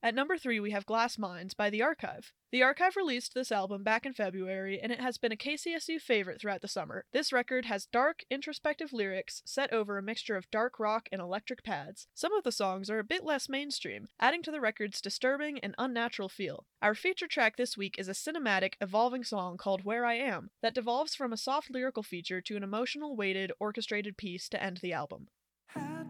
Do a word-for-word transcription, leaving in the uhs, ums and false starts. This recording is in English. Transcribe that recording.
At number three, we have Glass Minds by The Archive. The Archive released this album back in February, and it has been a K C S U favorite throughout the summer. This record has dark, introspective lyrics set over a mixture of dark rock and electric pads. Some of the songs are a bit less mainstream, adding to the record's disturbing and unnatural feel. Our feature track this week is a cinematic, evolving song called Where I Am, that devolves from a soft lyrical feature to an emotional, weighted, orchestrated piece to end the album. Had